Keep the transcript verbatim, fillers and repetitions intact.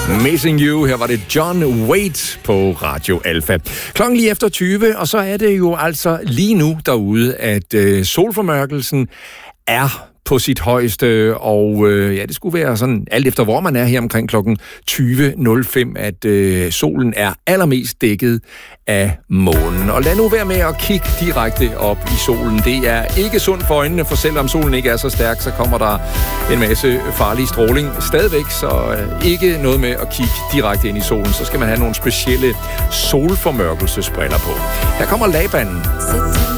Missing You. Her var det John Waite på Radio Alfa. Klokken lige efter tyve, og så er det jo altså lige nu derude, at øh, solformørkelsen er på sit højeste, og øh, ja, det skulle være sådan, alt efter hvor man er her omkring klokken tyve nul fem, at øh, solen er allermest dækket af månen. Og lad nu være med at kigge direkte op i solen. Det er ikke sundt for øjnene, for selvom solen ikke er så stærk, så kommer der en masse farlig stråling stadigvæk, så øh, ikke noget med at kigge direkte ind i solen. Så skal man have nogle specielle solformørkelsesbriller på. Her kommer Laban.